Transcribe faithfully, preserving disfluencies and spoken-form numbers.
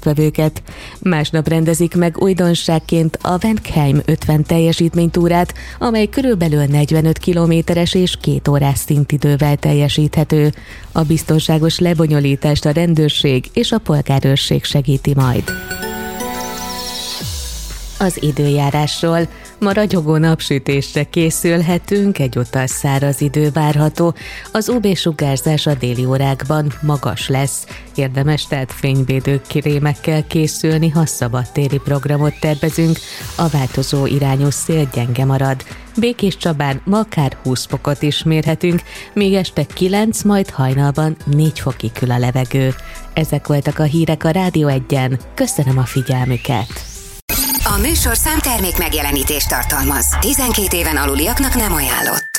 résztvevőket. Másnap rendezik meg újdonságként a Venkheim ötven teljesítménytúrát, amely körülbelül negyvenöt kilométeres és két órás szintidővel teljesíthető. A biztonságos lebonyolítást a rendőrség és a polgárőrség segíti majd. Az időjárásról. Ma ragyogó napsütésre készülhetünk, egyúttal száraz idő várható. Az u vé-sugárzás a déli órákban magas lesz. Érdemes tehát fényvédő krémekkel készülni, ha szabadtéri programot tervezünk. A változó irányú szél gyenge marad. Békéscsabán ma akár húsz fokot is mérhetünk, még este kilenc, majd hajnalban négy fokig hűl a levegő. Ezek voltak a hírek a Rádió Egyen. Köszönöm a figyelmüket! A műsorszám termék megjelenítést tartalmaz. tizenkét éven aluliaknak nem ajánlott.